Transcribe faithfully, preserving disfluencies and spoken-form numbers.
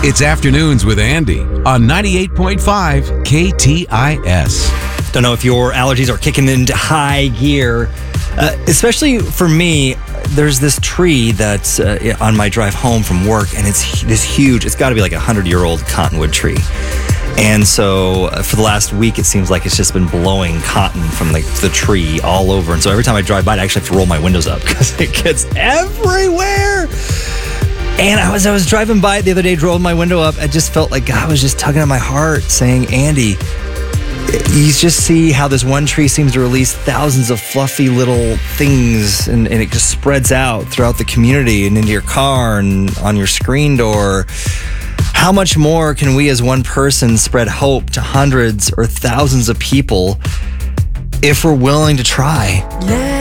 It's Afternoons with Andy on ninety-eight point five K T I S. Don't know if your allergies are kicking into high gear. Uh, especially for me, there's this tree that's uh, on my drive home from work, and it's this huge, it's got to be like a hundred-year-old cottonwood tree. And so uh, for the last week, it seems like it's just been blowing cotton from the, the tree all over. And so every time I drive by, I actually have to roll my windows up because it gets everywhere. And I was I was driving by it the other day, rolled my window up. I just felt like God was just tugging at my heart, saying, Andy, you just see how this one tree seems to release thousands of fluffy little things, and, and it just spreads out throughout the community and into your car and on your screen door. How much more can we as one person spread hope to hundreds or thousands of people if we're willing to try? Let